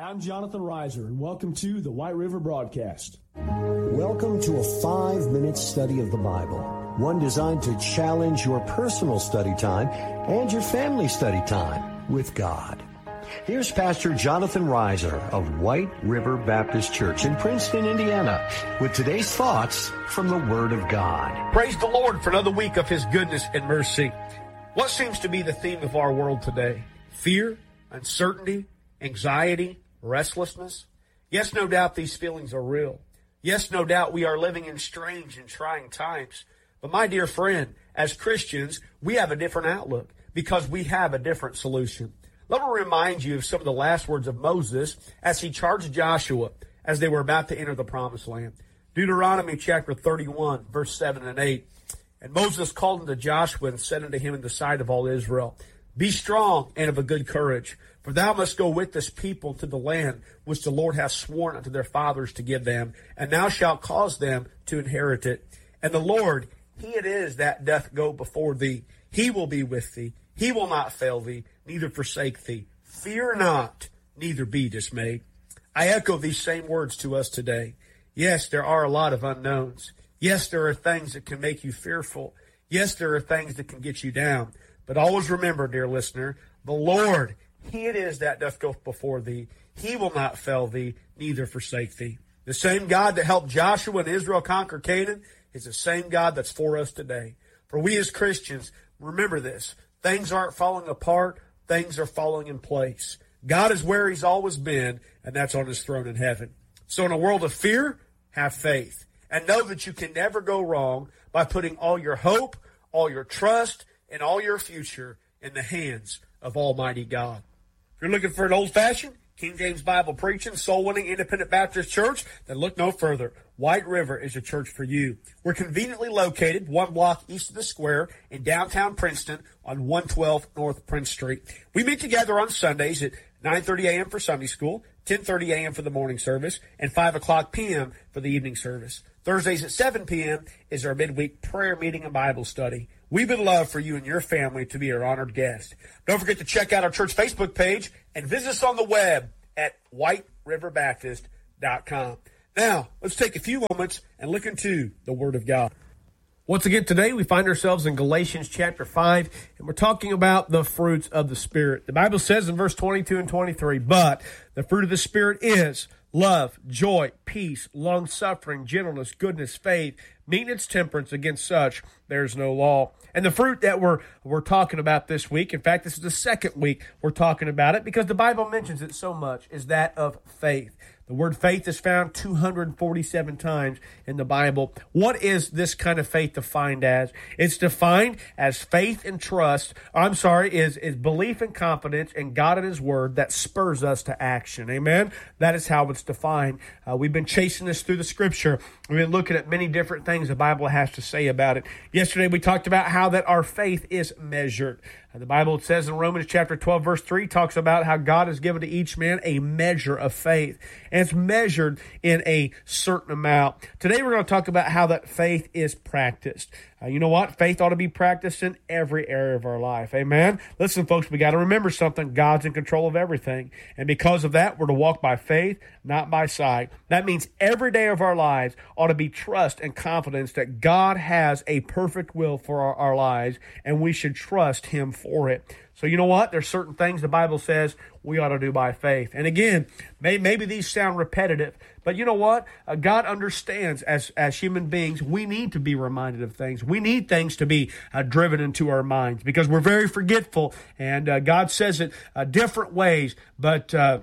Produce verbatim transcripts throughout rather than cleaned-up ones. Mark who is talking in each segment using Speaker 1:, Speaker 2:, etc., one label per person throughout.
Speaker 1: I'm Jonathan Reiser, and welcome to the White River Broadcast.
Speaker 2: Welcome to a five-minute study of the Bible, one designed to challenge your personal study time and your family study time with God. Here's Pastor Jonathan Reiser of White River Baptist Church in Princeton, Indiana, with today's thoughts from the Word of God.
Speaker 3: Praise the Lord for another week of His goodness and mercy. What seems to be the theme of our world today? Fear, uncertainty, anxiety, restlessness. Yes, no doubt these feelings are real. Yes, no doubt we are living in strange and trying times. But my dear friend, as Christians, we have a different outlook because we have a different solution. Let me remind you of some of the last words of Moses as he charged Joshua as they were about to enter the promised land. Deuteronomy chapter thirty-one, verse seven and eight. And Moses called unto Joshua and said unto him in the sight of all Israel, Be strong and of a good courage, for thou must go with this people to the land which the Lord hath sworn unto their fathers to give them, and thou shalt cause them to inherit it. And the Lord, He it is that doth go before thee. He will be with thee. He will not fail thee, neither forsake thee. Fear not, neither be dismayed. I echo these same words to us today. Yes, there are a lot of unknowns. Yes, there are things that can make you fearful. Yes, there are things that can get you down. But always remember, dear listener, the Lord, He it is that doth go before thee. He will not fail thee, neither forsake thee. The same God that helped Joshua and Israel conquer Canaan is the same God that's for us today. For we as Christians, remember this. Things aren't falling apart. Things are falling in place. God is where He's always been, and that's on His throne in heaven. So in a world of fear, have faith. And know that you can never go wrong by putting all your hope, all your trust, and all your future in the hands of Almighty God. If you're looking for an old-fashioned, King James Bible preaching, soul-winning, independent Baptist church, then look no further. White River is a church for you. We're conveniently located one block east of the square in downtown Princeton on one twelve North Prince Street. We meet together on Sundays at nine thirty a.m. for Sunday school, ten thirty a.m. for the morning service, and five o'clock p.m. for the evening service. Thursdays at seven p.m. is our midweek prayer meeting and Bible study. We would love for you and your family to be our honored guest. Don't forget to check out our church Facebook page and visit us on the web at white river baptist dot com. Now, let's take a few moments and look into the Word of God. Once again, today we find ourselves in Galatians chapter five, and we're talking about the fruits of the Spirit. The Bible says in verse twenty-two and twenty-three, But the fruit of the Spirit is love, joy, peace, long-suffering, gentleness, goodness, faith, meekness, temperance. Against such there's no law. And the fruit that we're we're talking about this week, in fact, this is the second week we're talking about it because the Bible mentions it so much, is that of faith. The word faith is found two hundred forty-seven times in the Bible. What is this kind of faith defined as? It's defined as faith and trust. I'm sorry, is, is belief and confidence in God and His Word that spurs us to action. Amen? That is how it's defined. Uh, we've been chasing this through the Scripture. We've been looking at many different things the Bible has to say about it. Yesterday we talked about how that our faith is measured. Uh, the Bible says in Romans chapter twelve, verse three, talks about how God has given to each man a measure of faith. And it's measured in a certain amount. Today we're going to talk about how that faith is practiced. Uh, you know what? Faith ought to be practiced in every area of our life. Amen? Listen, folks, we got to remember something. God's in control of everything. And because of that, we're to walk by faith, not by sight. That means every day of our lives ought to be trust and confidence that God has a perfect will for our, our lives, and we should trust Him for it. So you know what? There's certain things the Bible says we ought to do by faith. And again, may, maybe these sound repetitive, but you know what? Uh, God understands as, as human beings, we need to be reminded of things. We need things to be uh, driven into our minds because we're very forgetful. And uh, God says it uh, different ways, but uh,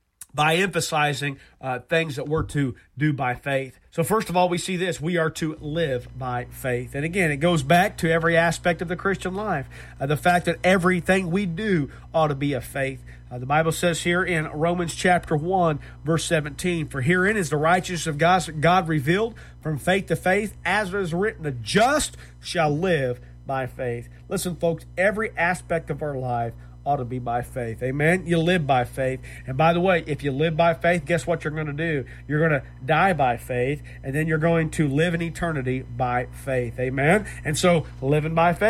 Speaker 3: by emphasizing uh, things that we're to do by faith. So first of all, we see this. We are to live by faith. And again, it goes back to every aspect of the Christian life. Uh, the fact that everything we do ought to be of faith. Uh, the Bible says here in Romans chapter one, verse seventeen, For herein is the righteousness of God, God revealed from faith to faith, as it is written, the just shall live by faith. Listen, folks, every aspect of our life ought to be by faith. Amen? You live by faith. And by the way, if you live by faith, guess what you're going to do? You're going to die by faith, and then you're going to live in eternity by faith. Amen? And so, living by faith.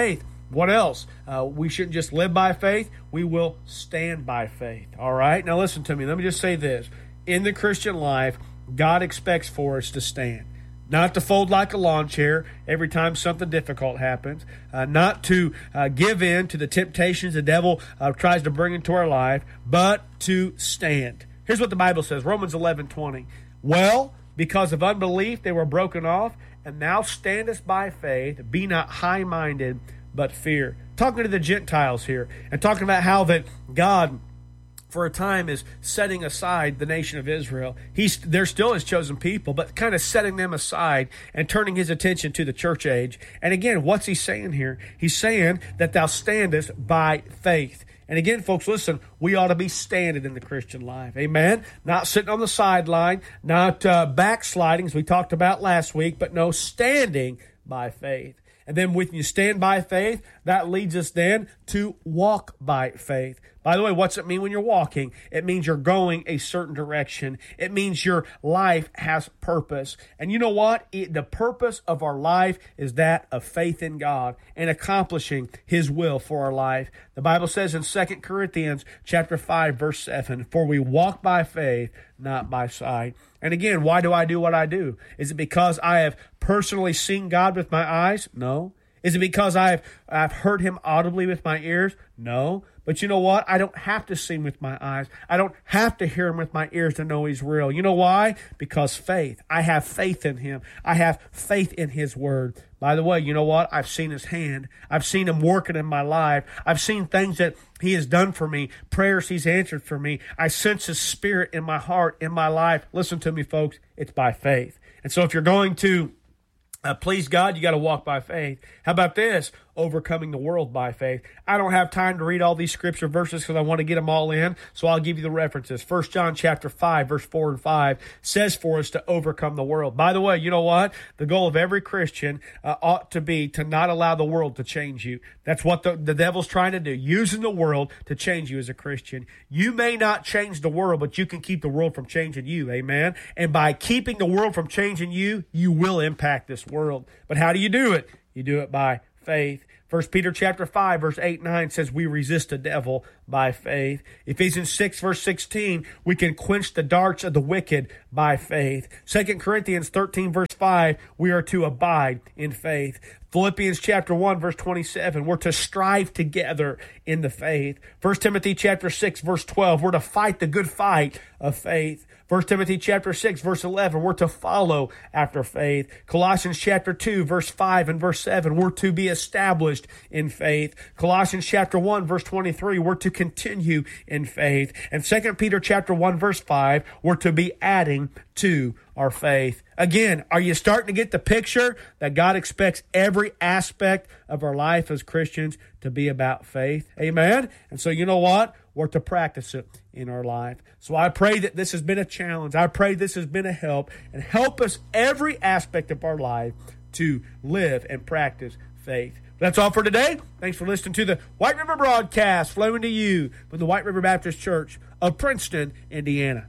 Speaker 3: What else? Uh, we shouldn't just live by faith. We will stand by faith. All right? Now listen to me. Let me just say this. In the Christian life, God expects for us to stand. Not to fold like a lawn chair every time something difficult happens. Uh, not to uh, give in to the temptations the devil uh, tries to bring into our life, but to stand. Here's what the Bible says, Romans eleven twenty. Well, because of unbelief they were broken off, and thou standest by faith. Be not high-minded, but fear. Talking to the Gentiles here, and talking about how that God, for a time, is setting aside the nation of Israel. He's they're still his chosen people, but kind of setting them aside and turning his attention to the church age. And again, what's he saying here? He's saying that thou standest by faith. And again, folks, listen, we ought to be standing in the Christian life. Amen? Not sitting on the sideline, not uh, backsliding, as we talked about last week, but no, standing by faith. And then when you stand by faith, that leads us then to walk by faith. By the way, what's it mean when you're walking? It means you're going a certain direction. It means your life has purpose. And you know what? It, the purpose of our life is that of faith in God and accomplishing his will for our life. The Bible says in Second Corinthians chapter five, verse seven, for we walk by faith, not by sight. And again, why do I do what I do? Is it because I have personally seen God with my eyes? No. Is it because I've I've heard him audibly with my ears? No. But you know what? I don't have to see him with my eyes. I don't have to hear him with my ears to know he's real. You know why? Because faith. I have faith in him. I have faith in his word. By the way, you know what? I've seen his hand. I've seen him working in my life. I've seen things that he has done for me, prayers he's answered for me. I sense his spirit in my heart, in my life. Listen to me, folks. It's by faith. And so if you're going to Uh, please God, you got to walk by faith. How about this? Overcoming the world by faith. I don't have time to read all these scripture verses because I want to get them all in, so I'll give you the references. First John chapter five, verse four and five says for us to overcome the world. By the way, you know what? The goal of every Christian uh, ought to be to not allow the world to change you. That's what the, the devil's trying to do, using the world to change you as a Christian. You may not change the world, but you can keep the world from changing you, amen? And by keeping the world from changing you, you will impact this world. But how do you do it? You do it by faith. First Peter chapter five, verse eight and nine says we resist the devil by faith. Ephesians six, verse sixteen, we can quench the darts of the wicked by faith. Second Corinthians thirteen, verse five, we are to abide in faith. Philippians chapter one, verse twenty-seven, we're to strive together in the faith. First Timothy chapter six, verse twelve, we're to fight the good fight of faith. First Timothy chapter six, verse eleven, we're to follow after faith. Colossians chapter two, verse five and verse seven, we're to be established in faith. Colossians chapter one, verse twenty-three, we're to continue in faith. And Second Peter chapter one, verse five, we're to be adding to our faith. Again, are you starting to get the picture that God expects every aspect of our life as Christians to be about faith? Amen? And so you know what? We're to practice it in our life. So I pray that this has been a challenge. I pray this has been a help, and help us every aspect of our life to live and practice faith. That's all for today. Thanks for listening to the White River Broadcast, flowing to you from the White River Baptist Church of Princeton, Indiana.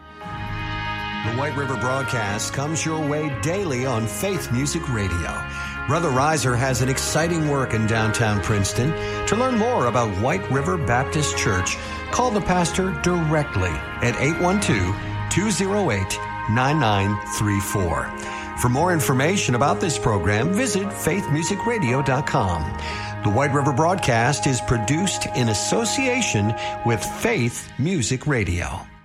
Speaker 2: The White River Broadcast comes your way daily on Faith Music Radio. Brother Reiser has an exciting work in downtown Princeton. To learn more about White River Baptist Church, call the pastor directly at eight one two, two oh eight, nine nine three four. For more information about this program, visit faith music radio dot com. The White River Broadcast is produced in association with Faith Music Radio.